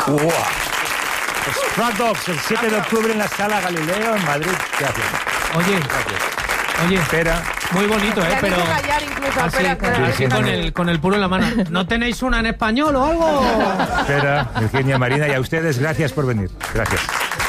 ¡Wow! Struck Dogs, el 7 de octubre en la Sala Galileo, en Madrid. Gracias. Oye, Espera. muy bonito, Ya pero hay que callar incluso, así, espera. así con el puro en la mano. ¿No tenéis una en español o algo? Espera, Virginia, Marina, y a ustedes, gracias por venir. Gracias.